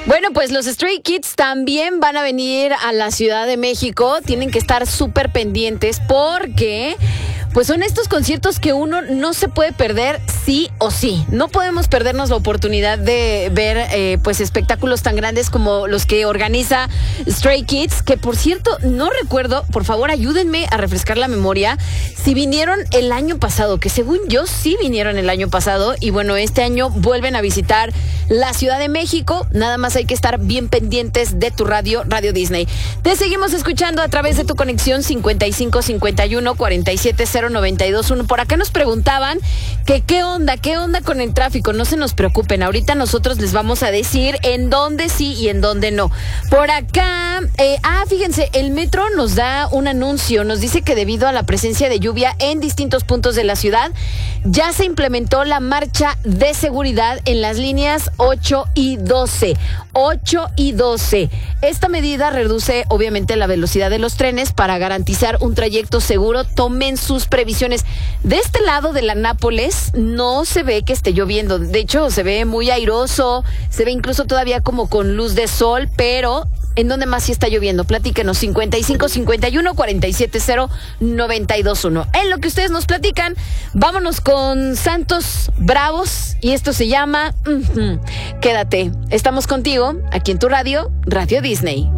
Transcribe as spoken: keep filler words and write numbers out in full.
Bueno, pues los Stray Kids también van a venir a la Ciudad de México. Tienen que estar súper pendientes porque pues son estos conciertos que uno no se puede perder sí o sí. No podemos perdernos la oportunidad de ver eh, pues espectáculos tan grandes como los que organiza Stray Kids, que por cierto no recuerdo, por favor ayúdenme a refrescar la memoria, si vinieron el año pasado, que según yo sí vinieron el año pasado, y bueno, este año vuelven a visitar la Ciudad de México. Nada más hay que estar bien pendientes de tu radio, Radio Disney. Te seguimos escuchando a través de tu conexión cincuenta y cinco cincuenta y uno cuarenta y siete cero noventa y dos uno. Por acá nos preguntaban que qué onda, qué onda con el tráfico. No se nos preocupen, ahorita nosotros les vamos a decir en dónde sí y en dónde no. Por acá, eh, ah, fíjense, el metro nos da un anuncio, nos dice que debido a la presencia de lluvia en distintos puntos de la ciudad, ya se implementó la marcha de seguridad en las líneas ocho y doce. ocho y doce. Esta medida reduce obviamente la velocidad de los trenes para garantizar un trayecto seguro. Tomen sus previsiones. De este lado de la Nápoles no se ve que esté lloviendo. De hecho, se ve muy airoso, se ve incluso todavía como con luz de sol, pero ¿en dónde más sí está lloviendo? Platíquenos, cincuenta y cinco cincuenta y uno cuarenta y siete cero noventa y dos uno. En lo que ustedes nos platican, vámonos con Santos Bravos y esto se llama uh-huh. Quédate. Estamos contigo aquí en tu radio, Radio Disney.